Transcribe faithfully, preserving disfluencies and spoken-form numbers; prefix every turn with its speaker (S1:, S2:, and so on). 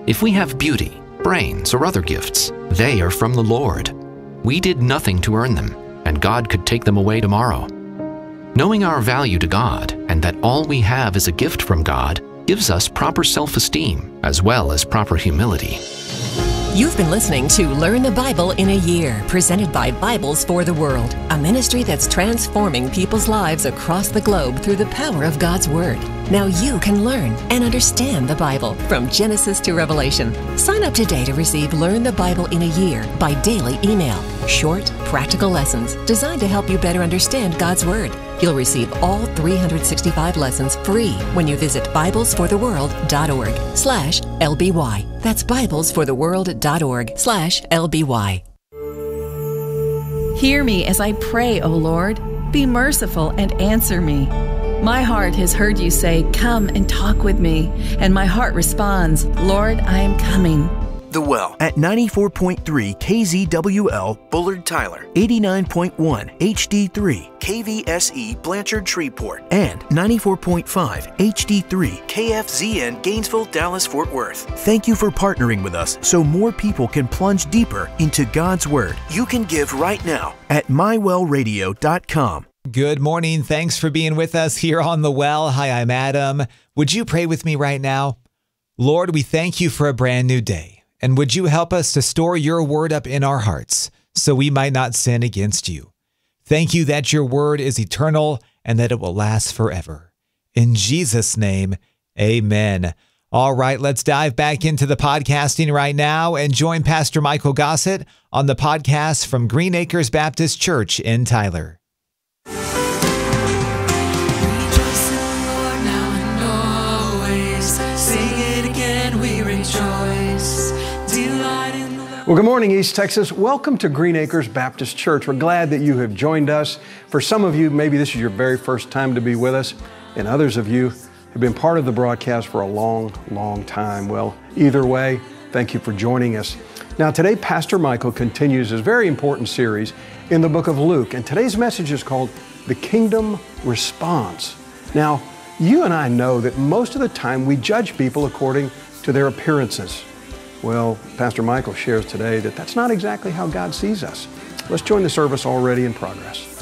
S1: If we have beauty, brains, or other gifts, they are from the Lord. We did nothing to earn them, and God could take them away tomorrow. Knowing our value to God and that all we have is a gift from God gives us proper self-esteem as well as proper humility.
S2: You've been listening to Learn the Bible in a Year, presented by Bibles for the World, a ministry that's transforming people's lives across the globe through the power of God's Word. Now you can learn and understand the Bible from Genesis to Revelation. Sign up today to receive Learn the Bible in a Year by daily email. Short, practical lessons designed to help you better understand God's Word. You'll receive all three hundred sixty-five lessons free when you visit biblesfortheworld.org slash LBY. That's biblesfortheworld.org slash LBY.
S3: Hear me as I pray, O Lord. Be merciful and answer me. My heart has heard you say, "Come and talk with me." And my heart responds, "Lord, I am coming."
S4: The Well at ninety-four point three K Z W L Bullard Tyler, eighty-nine point one H D three K V S E Blanchard Shreveport, and ninety-four point five H D three K F Z N Gainesville, Dallas, Fort Worth. Thank you for partnering with us so more people can plunge deeper into God's Word. You can give right now at my well radio dot com.
S5: Good morning. Thanks for being with us here on The Well. Hi, I'm Adam. Would you pray with me right now? Lord, we thank you for a brand new day. And would you help us to store your word up in our hearts so we might not sin against you? Thank you that your word is eternal and that it will last forever. In Jesus' name, amen. All right, let's dive back into the podcasting right now and join Pastor Michael Gossett on the podcast from Green Acres Baptist Church in Tyler.
S6: Well, good morning, East Texas. Welcome to Green Acres Baptist Church. We're glad that you have joined us. For some of you, maybe this is your very first time to be with us, and others of you have been part of the broadcast for a long, long time. Well, either way, thank you for joining us. Now, today, Pastor Michael continues his very important series in the book of Luke, and today's message is called The Kingdom Response. Now, you and I know that most of the time we judge people according to their appearances. Well, Pastor Michael shares today that that's not exactly how God sees us. Let's join the service already in progress.